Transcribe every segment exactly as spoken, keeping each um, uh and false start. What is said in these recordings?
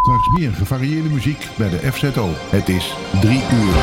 Straks meer gevarieerde muziek bij de F Z O. Het is drie uur.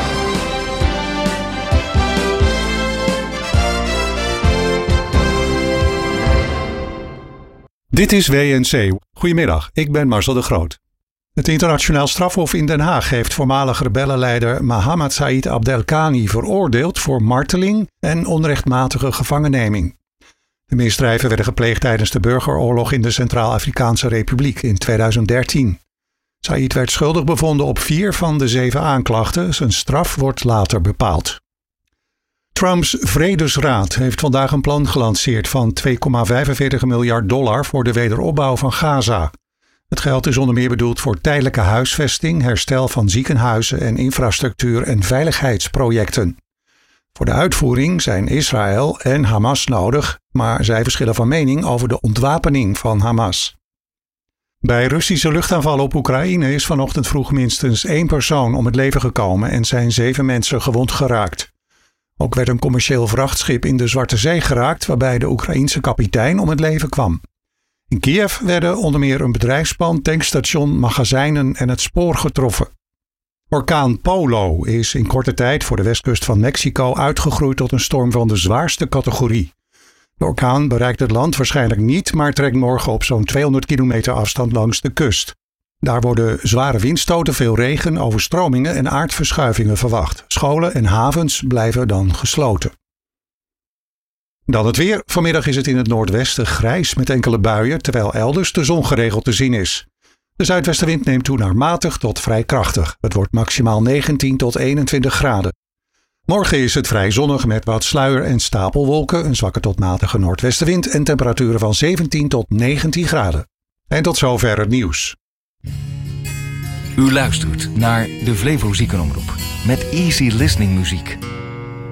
Dit is W N C. Goedemiddag, ik ben Marcel de Groot. Het internationaal strafhof in Den Haag heeft voormalig rebellenleider Mohammed Said Abdelkani veroordeeld voor marteling en onrechtmatige gevangenneming. De misdrijven werden gepleegd tijdens de burgeroorlog in de Centraal-Afrikaanse Republiek in tweeduizend dertien. Said werd schuldig bevonden op vier van de zeven aanklachten. Zijn straf wordt later bepaald. Trumps Vredesraad heeft vandaag een plan gelanceerd van twee komma vijfenveertig miljard dollar voor de wederopbouw van Gaza. Het geld is onder meer bedoeld voor tijdelijke huisvesting, herstel van ziekenhuizen en infrastructuur- en veiligheidsprojecten. Voor de uitvoering zijn Israël en Hamas nodig, maar zij verschillen van mening over de ontwapening van Hamas. Bij Russische luchtaanvallen op Oekraïne is vanochtend vroeg minstens één persoon om het leven gekomen en zijn zeven mensen gewond geraakt. Ook werd een commercieel vrachtschip in de Zwarte Zee geraakt, waarbij de Oekraïense kapitein om het leven kwam. In Kiev werden onder meer een bedrijfspand, tankstation, magazijnen en het spoor getroffen. Orkaan Polo is in korte tijd voor de westkust van Mexico uitgegroeid tot een storm van de zwaarste categorie. De orkaan bereikt het land waarschijnlijk niet, maar trekt morgen op zo'n tweehonderd kilometer afstand langs de kust. Daar worden zware windstoten, veel regen, overstromingen en aardverschuivingen verwacht. Scholen en havens blijven dan gesloten. Dan het weer. Vanmiddag is het in het noordwesten grijs met enkele buien, terwijl elders de zon geregeld te zien is. De zuidwestenwind neemt toe naar matig tot vrij krachtig. Het wordt maximaal negentien tot eenentwintig graden. Morgen is het vrij zonnig met wat sluier- en stapelwolken, een zwakke tot matige noordwestenwind en temperaturen van zeventien tot negentien graden. En tot zover het nieuws. U luistert naar de Flevo Ziekenomroep met easy listening muziek.